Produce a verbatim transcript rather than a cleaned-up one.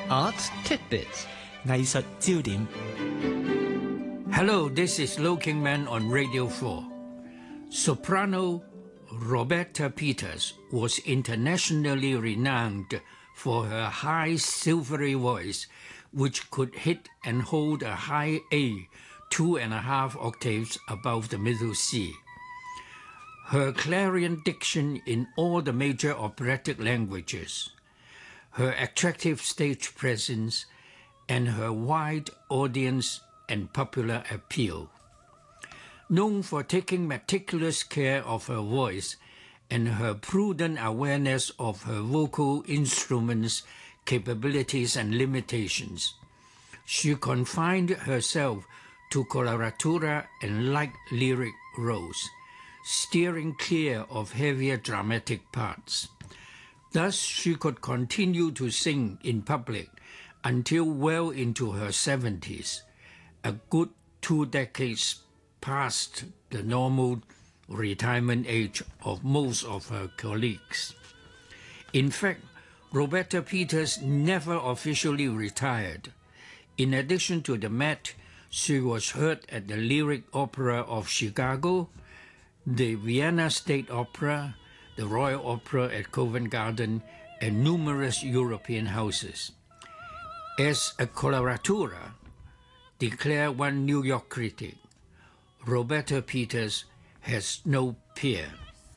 Art Tidbits 藝術焦點。 Hello, this is Looking Man on Radio four. Soprano Roberta Peters was internationally renowned for her high silvery voice, which could hit and hold a high A two and a half octaves above the middle C. Her clarion diction in all the major operatic languages, her attractive stage presence, and her wide audience and popular appeal. Known for taking meticulous care of her voice and her prudent awareness of her vocal instruments' capabilities and limitations, she confined herself to coloratura and light lyric roles, steering clear of heavier dramatic parts. Thus, she could continue to sing in public until well into her seventies, a good two decades past the normal retirement age of most of her colleagues. In fact, Roberta Peters never officially retired. In addition to the Met, she was heard at the Lyric Opera of Chicago, the Vienna State Opera, the Royal Opera at Covent Garden, and numerous European houses. As a coloratura, declared one New York critic, Roberta Peters has no peer.